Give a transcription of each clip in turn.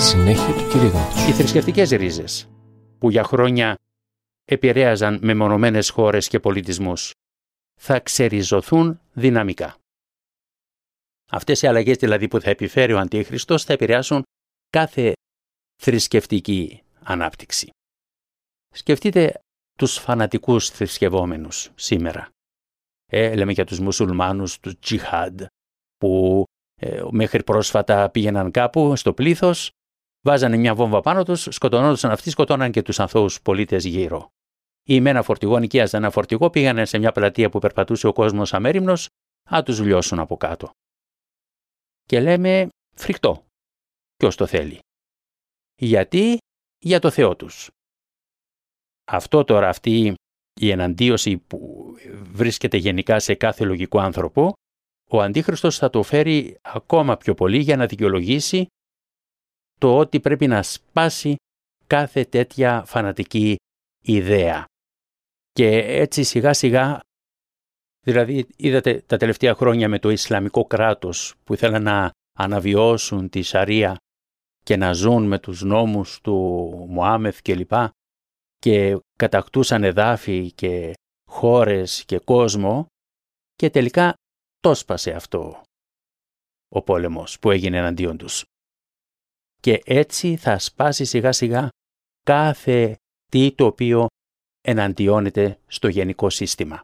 Συνέχεια του κηρύγματος. Οι θρησκευτικές ρίζες που για χρόνια επηρέαζαν μεμονωμένες χώρες και πολιτισμούς θα ξεριζωθούν δυναμικά. Αυτές οι αλλαγές δηλαδή που θα επιφέρει ο Αντίχριστος θα επηρεάσουν κάθε θρησκευτική ανάπτυξη. Σκεφτείτε τους φανατικούς θρησκευόμενους σήμερα. Λέμε για τους μουσουλμάνους, τους τζιχάντ, που μέχρι πρόσφατα πήγαιναν κάπου στο πλήθος, βάζανε μια βόμβα πάνω τους, σκοτωνόντουσαν αυτοί, σκοτώναν και τους αθώους πολίτες γύρω. Ή με ένα φορτηγό, νοικίαζαν ένα φορτηγό, πήγανε σε μια πλατεία που περπατούσε ο κόσμος αμέριμνος, να τους λιώσουν από κάτω. Και λέμε φρικτό. Ποιος το θέλει? Γιατί? Για το Θεό τους. Αυτό τώρα, αυτή η εναντίωση που βρίσκεται γενικά σε κάθε λογικό άνθρωπο, ο Αντίχριστος θα το φέρει ακόμα πιο πολύ για να δικαιολογήσει το ότι πρέπει να σπάσει κάθε τέτοια φανατική ιδέα. Και έτσι σιγά σιγά, δηλαδή είδατε τα τελευταία χρόνια με το Ισλαμικό κράτος που ήθελαν να αναβιώσουν τη Σαρία και να ζουν με τους νόμους του Μωάμεθ κλπ. Και κατακτούσαν εδάφη και χώρες και κόσμο και τελικά το σπάσε αυτό ο πόλεμος που έγινε εναντίον τους. Και έτσι θα σπάσει σιγά σιγά κάθε τι το οποίο εναντιώνεται στο γενικό σύστημα.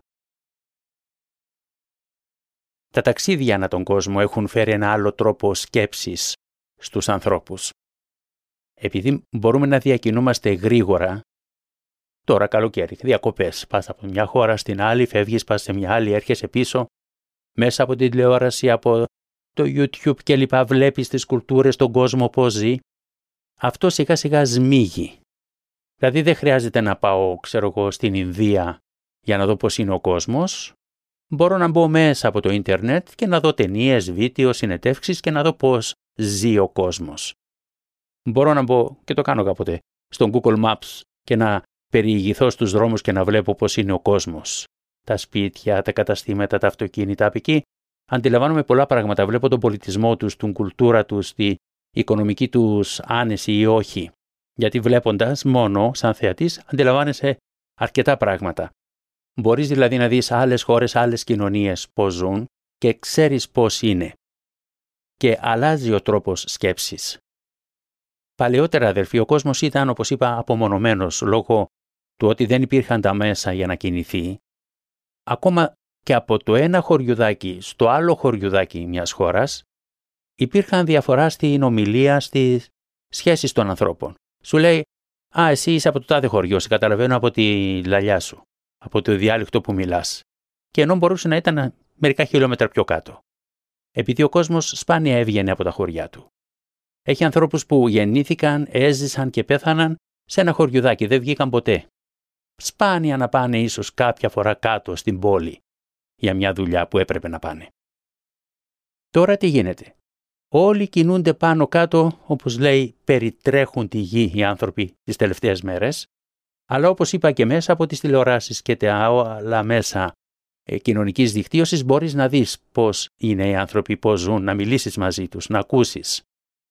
Τα ταξίδια ανά τον κόσμο έχουν φέρει ένα άλλο τρόπο σκέψης στους ανθρώπους. Επειδή μπορούμε να διακινούμαστε γρήγορα, τώρα καλοκαίρι, διακοπές, πας από μια χώρα στην άλλη, φεύγεις, πας σε μια άλλη, έρχεσαι πίσω, μέσα από την τηλεόραση, από το YouTube κλπ. Βλέπεις τις κουλτούρες, τον κόσμο πώς ζει. Αυτό σιγά σιγά σμίγει. Δηλαδή δεν χρειάζεται να πάω, στην Ινδία για να δω πώς είναι ο κόσμος. Μπορώ να μπω μέσα από το ίντερνετ και να δω ταινίες, βίντεο, συνεντεύξεις και να δω πώς ζει ο κόσμος. Μπορώ να μπω, και το κάνω κάποτε, στο Google Maps και να περιηγηθώ στους δρόμους και να βλέπω πώς είναι ο κόσμος. Τα σπίτια, τα καταστήματα, τα αυτοκίνητα. Από εκεί αντιλαμβάνομαι πολλά πράγματα. Βλέπω τον πολιτισμό τους, την κουλτούρα τους, την οικονομική τους άνεση ή όχι. Γιατί βλέποντας μόνο, σαν θεατής, αντιλαμβάνεσαι αρκετά πράγματα. Μπορείς δηλαδή να δεις άλλες χώρες, άλλες κοινωνίες πώς ζουν και ξέρεις πώς είναι. Και αλλάζει ο τρόπος σκέψης. Παλαιότερα, αδερφοί, ο κόσμος ήταν, όπως είπα, απομονωμένος λόγω του ότι δεν υπήρχαν τα μέσα για να κινηθεί. Ακόμα και από το ένα χωριουδάκι στο άλλο χωριουδάκι μιας χώρας υπήρχαν διαφορά στην ομιλία, στις σχέσεις των ανθρώπων. Σου λέει, εσύ είσαι από το τάδε χωριό, σε καταλαβαίνω από τη λαλιά σου, από το διάλεκτο που μιλάς. Και ενώ μπορούσε να ήταν μερικά χιλιόμετρα πιο κάτω. Επειδή ο κόσμος σπάνια έβγαινε από τα χωριά του. Έχει ανθρώπους που γεννήθηκαν, έζησαν και πέθαναν σε ένα χωριουδάκι, δεν βγήκαν ποτέ. Σπάνια να πάνε ίσως κάποια φορά κάτω στην πόλη για μια δουλειά που έπρεπε να πάνε. Τώρα τι γίνεται? Όλοι κινούνται πάνω κάτω, όπως λέει, περιτρέχουν τη γη οι άνθρωποι τις τελευταίες μέρες, αλλά όπως είπα και μέσα από τις τηλεοράσεις και τα άλλα μέσα κοινωνικής δικτύωσης μπορείς να δεις πώς είναι οι άνθρωποι, πώς ζουν, να μιλήσεις μαζί τους, να ακούσεις.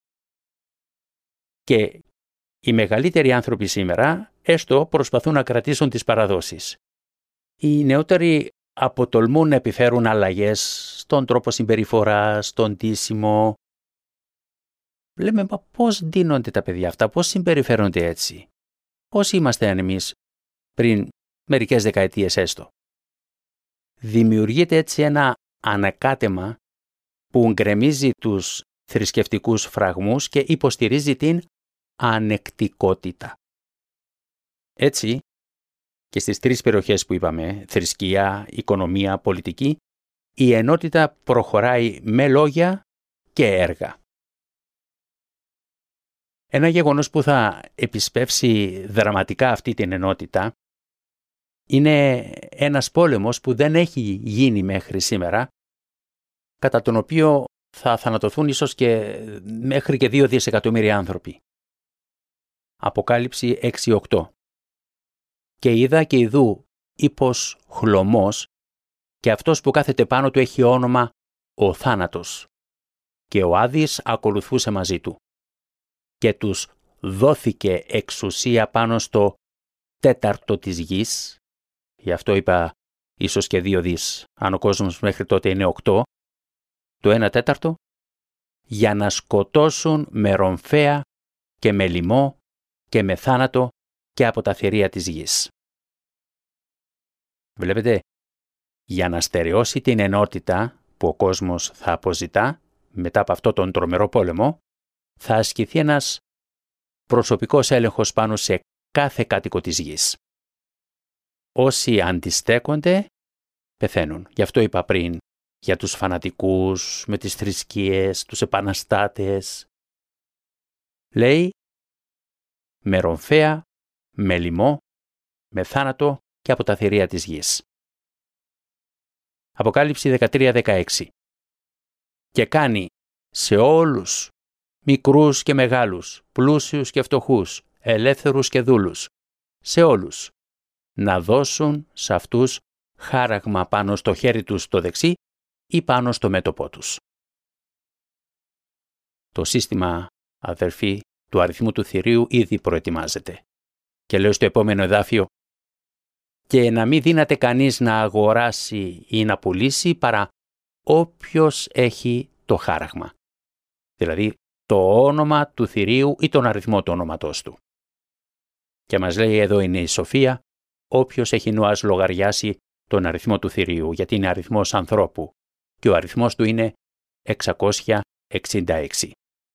Και οι μεγαλύτεροι άνθρωποι σήμερα έστω προσπαθούν να κρατήσουν τις παραδόσεις. Οι νεότεροι αποτολμούν να επιφέρουν αλλαγές στον τρόπο συμπεριφοράς, στον ντύσιμο. Λέμε, μα πώς ντύνονται τα παιδιά αυτά, πώς συμπεριφέρονται έτσι? Πώς ήμασταν εμείς πριν μερικές δεκαετίες έστω? Δημιουργείται έτσι ένα ανακάτεμα που γκρεμίζει τους θρησκευτικούς φραγμούς και υποστηρίζει την ανεκτικότητα. Έτσι, και στις τρεις περιοχές που είπαμε, θρησκεία, οικονομία, πολιτική, η ενότητα προχωράει με λόγια και έργα. Ένα γεγονός που θα επισπεύσει δραματικά αυτή την ενότητα είναι ένας πόλεμος που δεν έχει γίνει μέχρι σήμερα, κατά τον οποίο θα θανατωθούν ίσως και μέχρι και 2 δισεκατομμύρια άνθρωποι. Αποκάλυψη 6-8. Και είδα και ιδού ύπος χλωμός και αυτός που κάθεται πάνω του έχει όνομα ο θάνατος και ο Άδης ακολουθούσε μαζί του. και τους δόθηκε εξουσία πάνω στο τέταρτο της γης. Γι' αυτό είπα ίσως και 2 δις, αν ο κόσμος μέχρι τότε είναι 8, το 1/4, για να σκοτώσουν με ρομφαία και με λοιμό και με θάνατο και από τα θηρία της γης. Βλέπετε, για να στερεώσει την ενότητα που ο κόσμος θα αποζητά μετά από αυτό τον τρομερό πόλεμο, θα ασκηθεί ένας προσωπικός έλεγχος πάνω σε κάθε κάτοικο της γης. Όσοι αντιστέκονται, πεθαίνουν. Γι' αυτό είπα πριν για τους φανατικούς, με τις θρησκείες, τους επαναστάτες. Λέει, με ρομφαία, με λοιμό, με θάνατο και από τα θηρία της γης. Αποκάλυψη 13-16. Και κάνει σε όλους, μικρούς και μεγάλους, πλούσιους και φτωχούς, ελεύθερους και δούλους, σε όλους, να δώσουν σε αυτούς χάραγμα πάνω στο χέρι τους το δεξί ή πάνω στο μέτωπό τους. Το σύστημα, αδερφοί, του αριθμού του θηρίου ήδη προετοιμάζεται. Και λέω στο επόμενο εδάφιο, και να μην δύναται κανείς να αγοράσει ή να πουλήσει παρά όποιος έχει το χάραγμα. Δηλαδή το όνομα του θηρίου ή τον αριθμό του όνοματός του. Και μας λέει εδώ είναι η σοφία, όποιος έχει νου ας λογαριάσει τον αριθμό του θηρίου, γιατί είναι αριθμός ανθρώπου και ο αριθμός του είναι 666.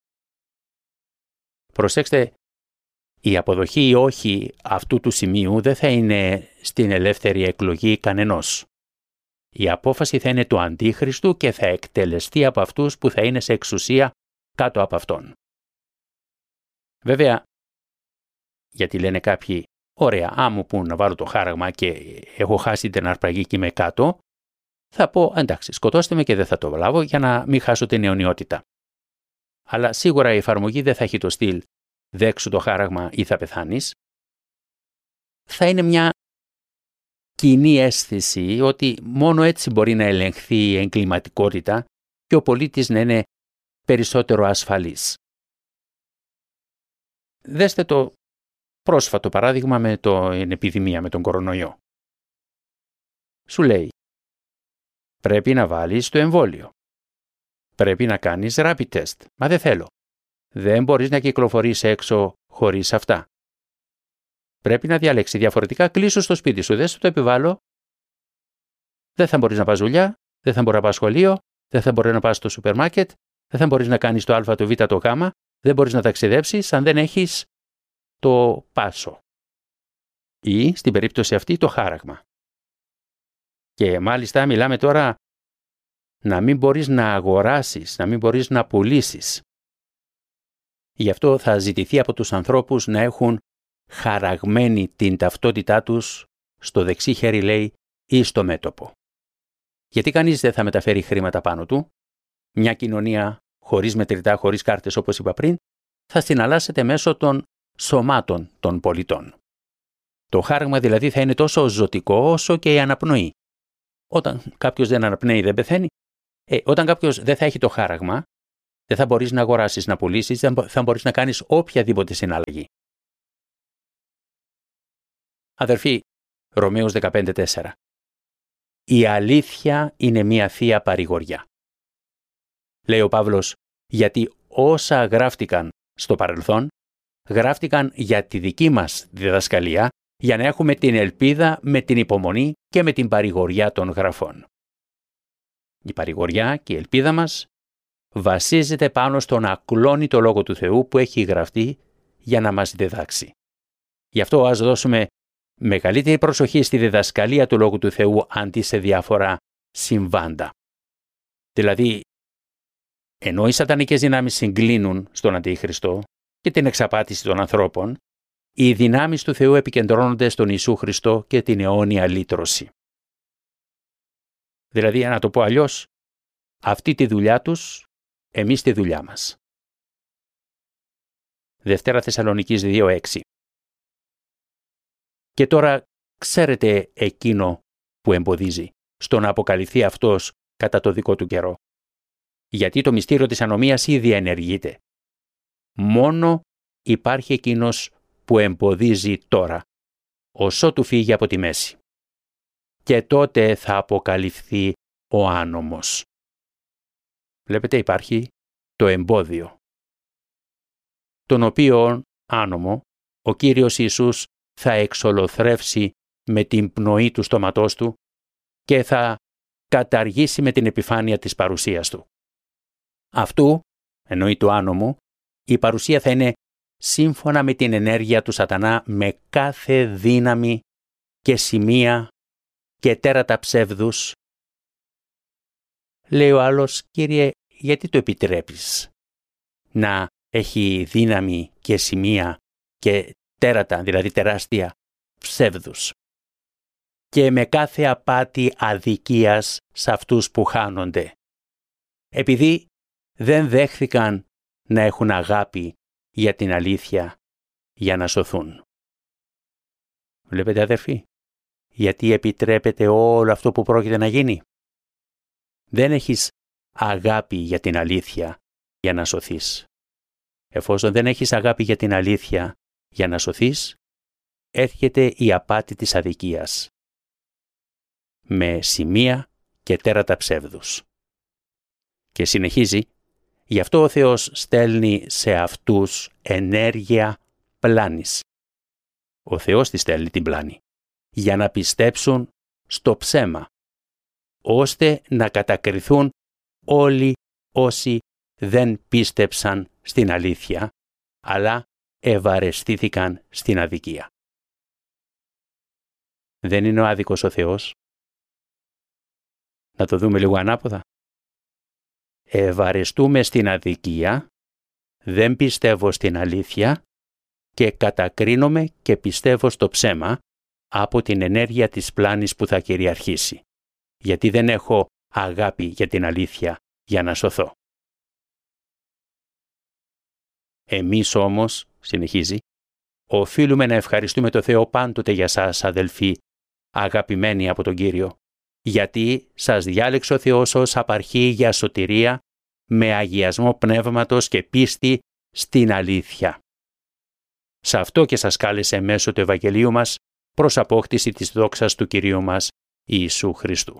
Προσέξτε, η αποδοχή ή όχι αυτού του σημείου δεν θα είναι στην ελεύθερη εκλογή κανενός. Η απόφαση θα είναι του Αντίχριστου και θα εκτελεστεί από αυτούς που θα είναι σε εξουσία κάτω από αυτόν. Βέβαια, γιατί λένε κάποιοι, ωραία, άμμου που να βάλω το χάραγμα και έχω χάσει την αρπαγή και είμαι κάτω, θα πω εντάξει, σκοτώστε με και δεν θα το βλάβω για να μην χάσω την αιωνιότητα. Αλλά σίγουρα η εφαρμογή δεν θα έχει το στυλ δέξου το χάραγμα ή θα πεθάνεις. Θα είναι μια κοινή αίσθηση ότι μόνο έτσι μπορεί να ελεγχθεί η εγκληματικότητα και ο πολίτης να είναι περισσότερο ασφαλής. Δέστε το πρόσφατο παράδειγμα με την επιδημία, με τον κορονοϊό. Σου λέει, πρέπει να βάλεις το εμβόλιο. Πρέπει να κάνεις rapid test. Μα δεν θέλω. Δεν μπορείς να κυκλοφορείς έξω χωρίς αυτά. Πρέπει να διαλέξει διαφορετικά, κλείσου στο σπίτι σου, δεν σου το επιβάλλω. Δεν θα μπορείς να πας δουλειά, δεν θα μπορείς να πας σχολείο, δεν θα μπορείς να πας στο σούπερ μάρκετ, δεν θα μπορείς να κάνεις το α, το β, το γ, δεν μπορείς να ταξιδέψεις αν δεν έχεις το πάσο. Ή, στην περίπτωση αυτή, το χάραγμα. Και μάλιστα μιλάμε τώρα να μην μπορείς να αγοράσεις, να μην μπορείς να πουλήσεις. Γι' αυτό θα ζητηθεί από τους ανθρώπους να έχουν χαραγμένη την ταυτότητά τους στο δεξί χέρι, λέει, ή στο μέτωπο. Γιατί κανείς δεν θα μεταφέρει χρήματα πάνω του. Μια κοινωνία χωρίς μετρητά, χωρίς κάρτες, όπως είπα πριν, θα συναλλάσσεται μέσω των σωμάτων των πολιτών. Το χάραγμα δηλαδή θα είναι τόσο ζωτικό όσο και η αναπνοή. Όταν κάποιος δεν αναπνέει, δεν πεθαίνει. Όταν κάποιος δεν θα έχει το χάραγμα, δεν θα μπορείς να αγοράσεις, να πουλήσεις, δεν θα μπορείς να κάνεις οποιαδήποτε συναλλαγή. Αδερφοί, Ρωμαίους 15:4. Η αλήθεια είναι μια θεία παρηγοριά. Λέει ο Παύλος, γιατί όσα γράφτηκαν στο παρελθόν, γράφτηκαν για τη δική μας διδασκαλία, για να έχουμε την ελπίδα με την υπομονή και με την παρηγοριά των γραφών. Η παρηγοριά και η ελπίδα μας βασίζεται πάνω στον ακλόνητο Λόγο του Θεού που έχει γραφτεί για να μας διδάξει. Γι' αυτό ας δώσουμε μεγαλύτερη προσοχή στη διδασκαλία του Λόγου του Θεού αντί σε διάφορα συμβάντα. Δηλαδή, ενώ οι σατανικές δυνάμεις συγκλίνουν στον Αντίχριστο και την εξαπάτηση των ανθρώπων, οι δυνάμεις του Θεού επικεντρώνονται στον Ιησού Χριστό και την αιώνια λύτρωση. Δηλαδή, να το πω αλλιώς, αυτή τη δουλειά τους, εμείς τη δουλειά μας. Δευτέρα Θεσσαλονικής 2:6. Και τώρα ξέρετε εκείνο που εμποδίζει στο να αποκαλυφθεί αυτός κατά το δικό του καιρό. Γιατί το μυστήριο της ανομίας ήδη ενεργείται. Μόνο υπάρχει εκείνος που εμποδίζει τώρα, ωσότου φύγει από τη μέση. Και τότε θα αποκαλυφθεί ο άνομος. Βλέπετε, υπάρχει το εμπόδιο, τον οποίο άνομο ο Κύριος Ιησούς θα εξολοθρεύσει με την πνοή του στόματός του και θα καταργήσει με την επιφάνεια της παρουσίας του. Αυτού, εννοεί του άνομου, η παρουσία θα είναι σύμφωνα με την ενέργεια του σατανά με κάθε δύναμη και σημεία και τέρατα ψεύδους. Λέει ο άλλος, Κύριε, γιατί το επιτρέπεις να έχει δύναμη και σημεία και τέρατα, δηλαδή τεράστια ψεύδους, και με κάθε απάτη αδικίας σε αυτούς που χάνονται, επειδή δεν δέχθηκαν να έχουν αγάπη για την αλήθεια για να σωθούν. Βλέπετε, αδερφοί, γιατί επιτρέπεται όλο αυτό που πρόκειται να γίνει. Δεν έχεις αγάπη για την αλήθεια για να σωθείς. Εφόσον δεν έχεις αγάπη για την αλήθεια για να σωθείς, έρχεται η απάτη της αδικίας, με σημεία και τέρατα ψεύδους. Και συνεχίζει, γι' αυτό ο Θεός στέλνει σε αυτούς ενέργεια πλάνης. Ο Θεός τη στέλνει την πλάνη, για να πιστέψουν στο ψέμα, ώστε να κατακριθούν όλοι όσοι δεν πίστεψαν στην αλήθεια, αλλά ευαρεστήθηκαν στην αδικία. Δεν είναι ο άδικος ο Θεός? Να το δούμε λίγο ανάποδα. Ευαρεστούμε στην αδικία, δεν πιστεύω στην αλήθεια και κατακρίνομαι και πιστεύω στο ψέμα από την ενέργεια της πλάνης που θα κυριαρχήσει, γιατί δεν έχω αγάπη για την αλήθεια για να σωθώ. Εμείς όμως, συνεχίζει, οφείλουμε να ευχαριστούμε το Θεό πάντοτε για σας, αδελφοί, αγαπημένοι από τον Κύριο, γιατί σας διάλεξε ο Θεός ως απαρχή για σωτηρία με αγιασμό πνεύματος και πίστη στην αλήθεια. Σε αυτό και σας κάλεσε μέσω του Ευαγγελίου μας προς απόκτηση της δόξας του Κυρίου μας Ιησού Χριστού.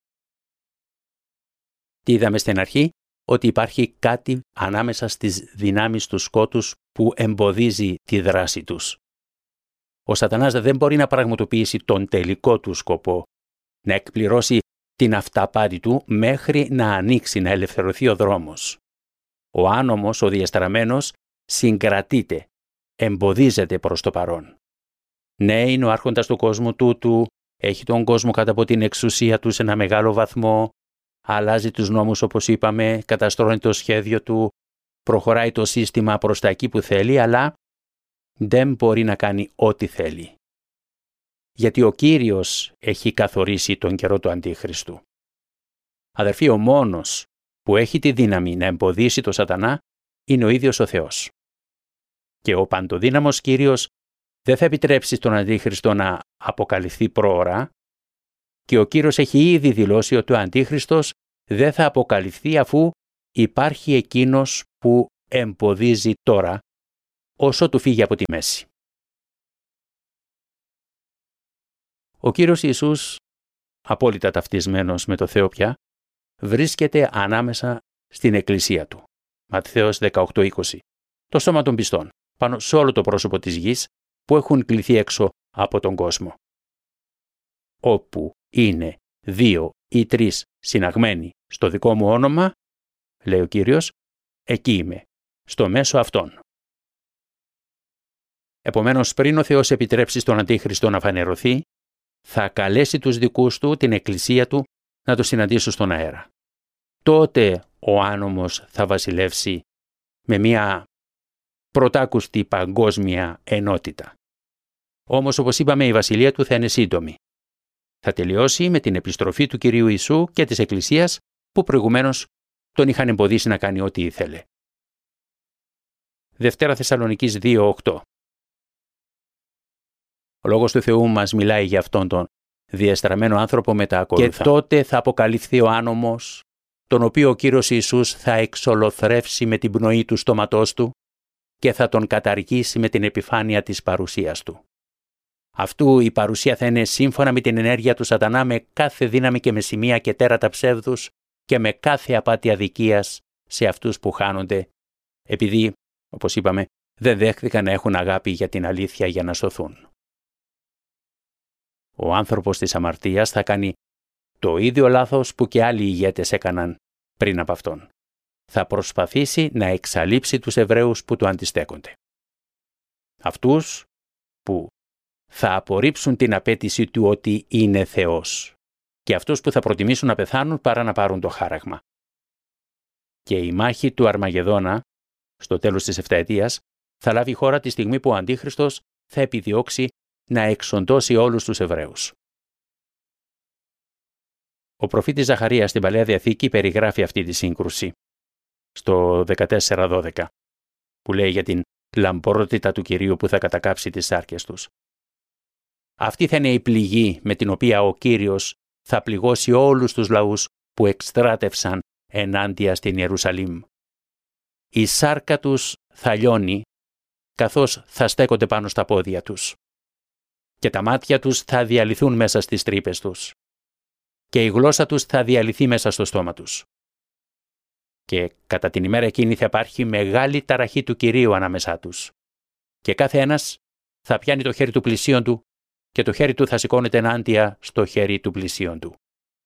Τι είδαμε στην αρχή? Ότι υπάρχει κάτι ανάμεσα στις δυνάμεις του σκότους που εμποδίζει τη δράση τους. Ο σατανάς δεν μπορεί να πραγματοποιήσει τον τελικό του σκοπό, να εκπληρώσει την αυταπάτη του μέχρι να ανοίξει, να ελευθερωθεί ο δρόμος. Ο άνομος, ο διαστραμμένος, συγκρατείται, εμποδίζεται προς το παρόν. Ναι, είναι ο άρχοντας του κόσμου τούτου, έχει τον κόσμο κάτω από την εξουσία του σε ένα μεγάλο βαθμό, αλλάζει τους νόμους όπως είπαμε, καταστρώνει το σχέδιο του, προχωράει το σύστημα προς τα εκεί που θέλει, αλλά δεν μπορεί να κάνει ό,τι θέλει. Γιατί ο Κύριος έχει καθορίσει τον καιρό του Αντίχριστου. Αδερφοί, ο μόνος που έχει τη δύναμη να εμποδίσει το σατανά είναι ο ίδιος ο Θεός. Και ο παντοδύναμος Κύριος δεν θα επιτρέψει στον Αντίχριστο να αποκαλυφθεί πρόωρα και ο Κύριος έχει ήδη δηλώσει ότι ο Αντίχριστος δεν θα αποκαλυφθεί αφού υπάρχει εκείνος που εμποδίζει τώρα όσο του φύγει από τη μέση. Ο Κύριος Ιησούς, απόλυτα ταυτισμένος με το Θεό πια, βρίσκεται ανάμεσα στην Εκκλησία του. Ματθαίος 18-20. Το σώμα των πιστών, πάνω σε όλο το πρόσωπο της γης που έχουν κληθεί έξω από τον κόσμο. Όπου είναι 2 ή 3 συναγμένοι στο δικό μου όνομα, λέει ο Κύριος, εκεί είμαι, στο μέσο αυτών. Επομένως, πριν ο Θεός επιτρέψει στον Αντίχριστο να φανερωθεί, θα καλέσει τους δικούς του, την Εκκλησία του, να το συναντήσουν στον αέρα. Τότε ο άνομος θα βασιλεύσει με μια πρωτάκουστη παγκόσμια ενότητα. Όμως, όπως είπαμε, η βασιλεία του θα είναι σύντομη. Θα τελειώσει με την επιστροφή του Κυρίου Ιησού και της Εκκλησίας που προηγουμένως τον είχαν εμποδίσει να κάνει ό,τι ήθελε. Δευτέρα Θεσσαλονικής 2:8. Ο Λόγος του Θεού μας μιλάει για αυτόν τον διεστραμμένο άνθρωπο με τα ακόλουθα. Και τότε θα αποκαλυφθεί ο άνομος, τον οποίο ο Κύριος Ιησούς θα εξολοθρεύσει με την πνοή του στόματός του και θα τον καταργήσει με την επιφάνεια της παρουσίας του. Αυτού η παρουσία θα είναι σύμφωνα με την ενέργεια του σατανά, με κάθε δύναμη και με σημεία και τέρατα ψεύδους και με κάθε απάτη αδικίας σε αυτούς που χάνονται, επειδή, όπως είπαμε, δεν δέχθηκαν να έχουν αγάπη για την αλήθεια για να σωθούν. Ο άνθρωπος της αμαρτίας θα κάνει το ίδιο λάθος που και άλλοι ηγέτες έκαναν πριν από αυτόν. Θα προσπαθήσει να εξαλείψει τους Εβραίους που του αντιστέκονται. Αυτούς που θα απορρίψουν την απέτηση του ότι είναι Θεός και αυτούς που θα προτιμήσουν να πεθάνουν παρά να πάρουν το χάραγμα. Και η μάχη του Αρμαγεδόνα, στο τέλος της επταετίας, θα λάβει χώρα τη στιγμή που ο Αντίχριστος θα επιδιώξει να εξοντώσει όλους τους Εβραίους. Ο προφήτης Ζαχαρίας στην Παλαιά Διαθήκη περιγράφει αυτή τη σύγκρουση στο 14:12, που λέει για την λαμπρότητα του Κυρίου που θα κατακάψει τις σάρκες τους. Αυτή θα είναι η πληγή με την οποία ο Κύριος θα πληγώσει όλους τους λαούς που εκστράτευσαν ενάντια στην Ιερουσαλήμ. Η σάρκα τους θα λιώνει, καθώς θα στέκονται πάνω στα πόδια τους. Και τα μάτια τους θα διαλυθούν μέσα στις τρύπες τους. Και η γλώσσα τους θα διαλυθεί μέσα στο στόμα τους. Και κατά την ημέρα εκείνη θα υπάρχει μεγάλη ταραχή του Κυρίου ανάμεσά τους. Και κάθε ένας θα πιάνει το χέρι του πλησίον του και το χέρι του θα σηκώνεται ενάντια στο χέρι του πλησίον του.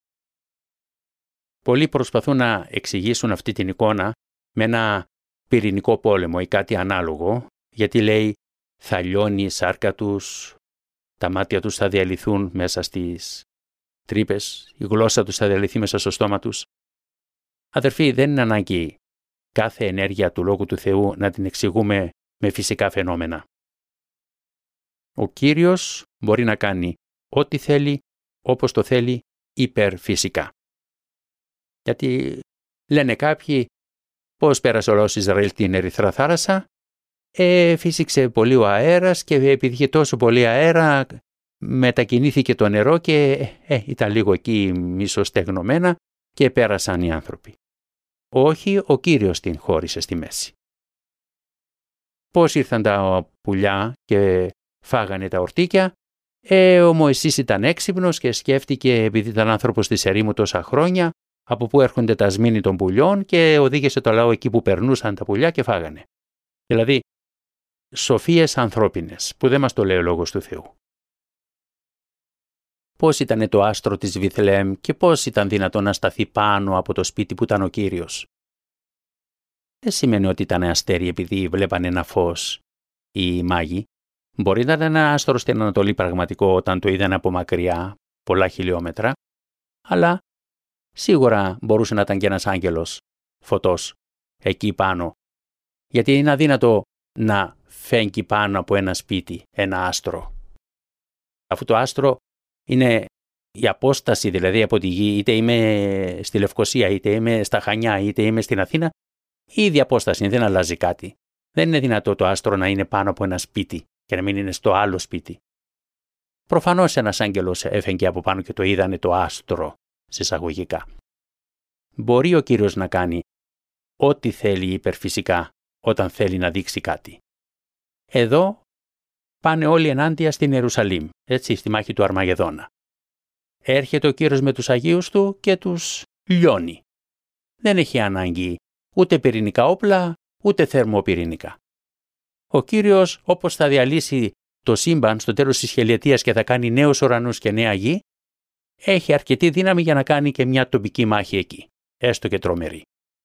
Πολλοί προσπαθούν να εξηγήσουν αυτή την εικόνα με ένα πυρηνικό πόλεμο ή κάτι ανάλογο, γιατί λέει θα λιώνει η σάρκα τους, τα μάτια τους θα διαλυθούν μέσα στις τρύπες, η γλώσσα τους θα διαλυθεί μέσα στο στόμα τους. Αδερφοί, δεν είναι ανάγκη κάθε ενέργεια του Λόγου του Θεού να την εξηγούμε με φυσικά φαινόμενα. Ο Κύριος μπορεί να κάνει ό,τι θέλει, όπως το θέλει, υπερφυσικά. Γιατί λένε κάποιοι πώς πέρασε ο λαός Ισραήλ την Ερυθρά θάλασσα, φύσηξε πολύ ο αέρας και επειδή είχε τόσο πολύ αέρα μετακινήθηκε το νερό και ήταν λίγο εκεί μισοστεγνωμένα και πέρασαν οι άνθρωποι. Όχι, ο Κύριος την χώρισε στη μέση. Πώς ήρθαν τα πουλιά και φάγανε τα ορτίκια, ο Μωυσής ήταν έξυπνος και σκέφτηκε, επειδή ήταν άνθρωπος της ερήμου τόσα χρόνια, από πού έρχονται τα σμήνη των πουλιών και οδήγησε το λαό εκεί που περνούσαν τα πουλιά και φάγανε. Δηλαδή, σοφίες ανθρώπινες, που δεν μας το λέει ο Λόγος του Θεού. Πώς ήταν το άστρο της Βιθλεέμ και πώς ήταν δυνατόν να σταθεί πάνω από το σπίτι που ήταν ο Κύριος. Δεν σημαίνει ότι ήταν αστέρι επειδή βλέπανε ένα φως οι μάγοι. Μπορεί να ήταν ένα άστρο στην Ανατολή πραγματικό όταν το είδαν από μακριά, πολλά χιλιόμετρα, αλλά σίγουρα μπορούσε να ήταν και ένας άγγελος φωτός εκεί πάνω. Γιατί είναι αδύνατο να φέγγει πάνω από ένα σπίτι ένα άστρο. Αφού το άστρο είναι η απόσταση δηλαδή από τη γη, είτε είμαι στη Λευκοσία, είτε είμαι στα Χανιά, είτε είμαι στην Αθήνα, η ίδια απόσταση, δεν αλλάζει κάτι. Δεν είναι δυνατό το άστρο να είναι πάνω από ένα σπίτι και να μην είναι στο άλλο σπίτι. Προφανώς ένας άγγελος έφεγγε από πάνω και το είδανε το άστρο, συσσαγωγικά. Μπορεί ο Κύριος να κάνει ό,τι θέλει υπερφυσικά όταν θέλει να δείξει κάτι. Εδώ πάνε όλοι ενάντια στην Ιερουσαλήμ, έτσι, στη μάχη του Αρμαγεδόνα. Έρχεται ο Κύριος με τους Αγίους του και τους λιώνει. Δεν έχει ανάγκη ούτε πυρηνικά όπλα, ούτε θερμοπυρηνικά. Ο Κύριος, όπως θα διαλύσει το σύμπαν στο τέλος της χιλιετίας και θα κάνει νέους ουρανούς και νέα γη, έχει αρκετή δύναμη για να κάνει και μια τοπική μάχη εκεί, έστω και τρομερή.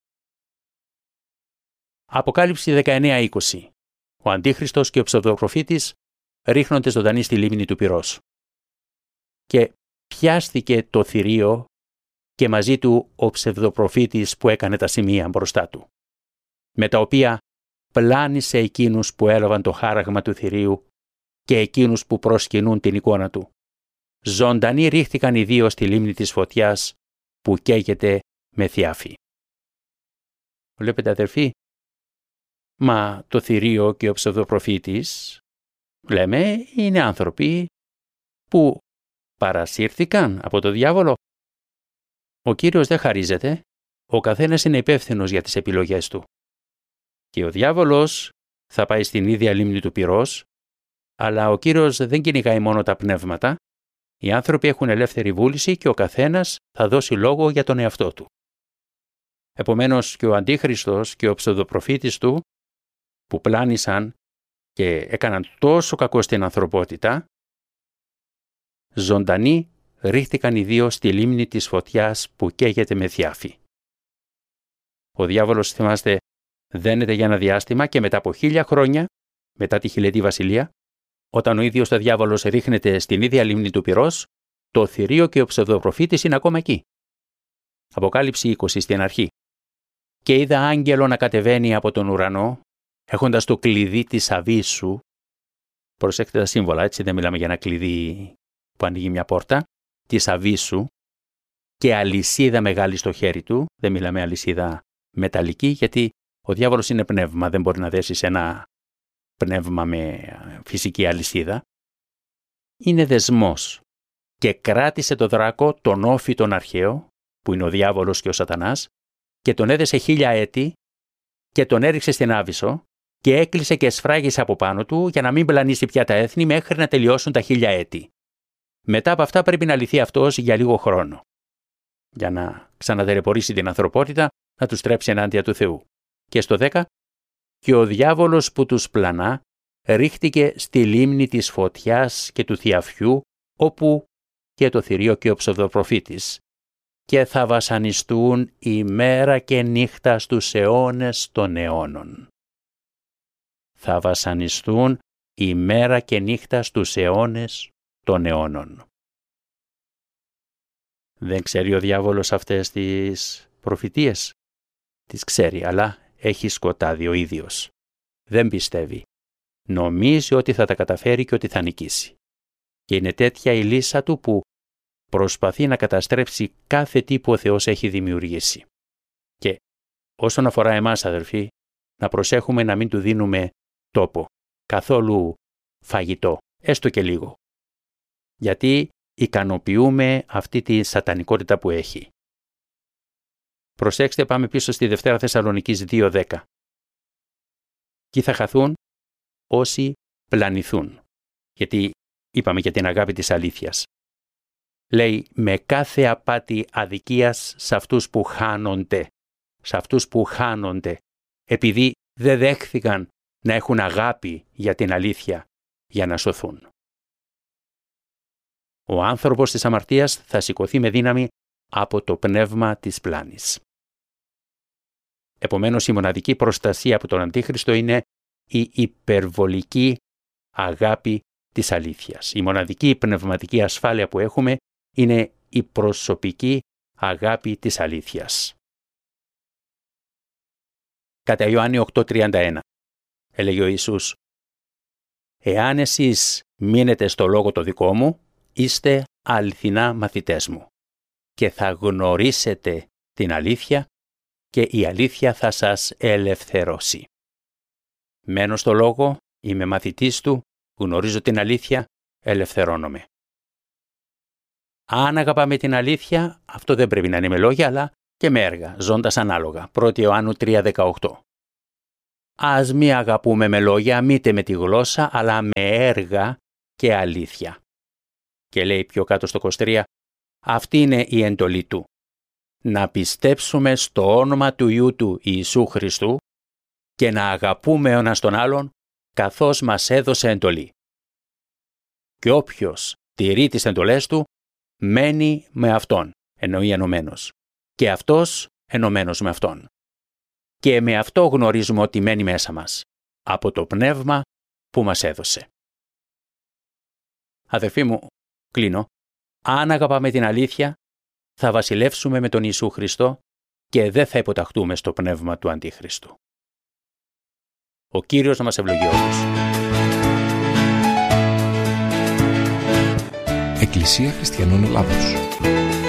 Αποκάλυψη 19:20. Ο Αντίχριστος και ο ψευδοπροφήτης ρίχνονται ζωντανοί στη λίμνη του πυρός. Και πιάστηκε το θηρίο και μαζί του ο ψευδοπροφήτης που έκανε τα σημεία μπροστά του, με τα οποία πλάνησε εκείνους που έλαβαν το χάραγμα του θηρίου και εκείνους που προσκυνούν την εικόνα του. Ζωντανοί ρίχτηκαν οι δύο στη λίμνη της φωτιάς που καίγεται με θιάφη. Βλέπετε αδερφοί, μα το θηρίο και ο ψευδοπροφήτης, λέμε, είναι άνθρωποι που παρασύρθηκαν από το διάβολο. Ο Κύριος δεν χαρίζεται, ο καθένας είναι υπεύθυνος για τις επιλογές του. Και ο διάβολος θα πάει στην ίδια λίμνη του πυρός, αλλά ο Κύριος δεν κυνηγάει μόνο τα πνεύματα. Οι άνθρωποι έχουν ελεύθερη βούληση και ο καθένας θα δώσει λόγο για τον εαυτό του. Επομένως και ο Αντίχριστος και ο ψευδοπροφήτης του, που πλάνησαν και έκαναν τόσο κακό στην ανθρωπότητα, ζωντανοί ρίχτηκαν οι δύο στη λίμνη της φωτιάς που καίγεται με θιάφη. Ο διάβολος, θυμάστε, δένεται για ένα διάστημα και μετά από 1000 χρόνια, μετά τη χιλιετή βασιλεία, όταν ο ίδιος ο διάβολος ρίχνεται στην ίδια λίμνη του πυρός, το θηρίο και ο ψευδοπροφήτης είναι ακόμα εκεί. Αποκάλυψη 20 στην αρχή. Και είδα άγγελο να κατεβαίνει από τον ουρανό, έχοντας το κλειδί της αβύσσου. Προσέξτε τα σύμβολα, έτσι δεν μιλάμε για ένα κλειδί που ανοίγει μια πόρτα, της αβύσσου, και αλυσίδα μεγάλη στο χέρι του. Δεν μιλάμε αλυσίδα μεταλλική, γιατί ο διάβολος είναι πνεύμα, δεν μπορεί να δέσει ένα πνεύμα με φυσική αλυσίδα. Είναι δεσμός. Και κράτησε το δράκο, τον όφη τον αρχαίο, που είναι ο διάβολος και ο σατανάς, και τον έδεσε 1000 έτη και τον έριξε στην άβυσσο και έκλεισε και σφράγισε από πάνω του για να μην πλανήσει πια τα έθνη μέχρι να τελειώσουν τα 1000 έτη. Μετά από αυτά πρέπει να λυθεί αυτός για λίγο χρόνο, για να ξαναδερεπορήσει την ανθρωπότητα, να τους στρέψει ενάντια του Θεού. Και στο 10, και ο διάβολος που τους πλανά ρίχτηκε στη λίμνη της φωτιάς και του θιαφιού, όπου και το θηρίο και ο ψευδοπροφήτης, και θα βασανιστούν ημέρα και νύχτα στους αιώνες των αιώνων. Θα βασανιστούν ημέρα και νύχτα στους αιώνες των αιώνων. Δεν ξέρει ο διάβολος αυτές τις προφητείες? Τις ξέρει, αλλά έχει σκοτάδι ο ίδιος. Δεν πιστεύει. Νομίζει ότι θα τα καταφέρει και ότι θα νικήσει. Και είναι τέτοια η λύσα του που προσπαθεί να καταστρέψει κάθε τι που ο Θεός έχει δημιουργήσει. Και όσον αφορά εμάς, αδερφοί, να προσέχουμε να μην του δίνουμε τόπο, καθόλου φαγητό, έστω και λίγο. Γιατί ικανοποιούμε αυτή τη σατανικότητα που έχει. Προσέξτε, πάμε πίσω στη Δευτέρα Θεσσαλονικής 2:10. Κι θα χαθούν όσοι πλανηθούν. Γιατί είπαμε για την αγάπη της αλήθειας. Λέει, με κάθε απάτη αδικίας σε αυτούς που χάνονται. Σε αυτούς που χάνονται. Επειδή δεν δέχθηκαν να έχουν αγάπη για την αλήθεια για να σωθούν. Ο άνθρωπος της αμαρτίας θα σηκωθεί με δύναμη από το πνεύμα της πλάνης. Επομένως, η μοναδική προστασία από τον Αντίχριστο είναι η υπερβολική αγάπη της αλήθειας. Η μοναδική πνευματική ασφάλεια που έχουμε είναι η προσωπική αγάπη της αλήθειας. Κατά Ιωάννη 8:31 έλεγε ο Ιησούς, «Εάν εσείς μείνετε στο λόγο το δικό μου, είστε αληθινά μαθητές μου και θα γνωρίσετε την αλήθεια και η αλήθεια θα σας ελευθερώσει». Μένω στο λόγο, είμαι μαθητής του, γνωρίζω την αλήθεια, ελευθερώνομαι. Αν αγαπάμε την αλήθεια, αυτό δεν πρέπει να είναι με λόγια, αλλά και με έργα, ζώντας ανάλογα. 1 Ιωάννου 3:18. Ας μη αγαπούμε με λόγια, μήτε με τη γλώσσα, αλλά με έργα και αλήθεια. Και λέει πιο κάτω στο 23, αυτή είναι η εντολή του. Να πιστέψουμε στο όνομα του Υιού του Ιησού Χριστού και να αγαπούμε ο ένας τον άλλον, καθώς μας έδωσε εντολή. Και όποιος τηρεί τις εντολές του, μένει με Αυτόν, εννοεί ενωμένος, και Αυτός ενωμένος με Αυτόν. Και με αυτό γνωρίζουμε ότι μένει μέσα μας, από το πνεύμα που μας έδωσε. Αδερφοί μου, κλείνω, αν αγαπάμε την αλήθεια, θα βασιλεύσουμε με τον Ιησού Χριστό και δεν θα υποταχτούμε στο πνεύμα του Αντίχριστου. Ο Κύριος να μας ευλογεί όλους. Εκκλησία Χριστιανών Ελλάδος.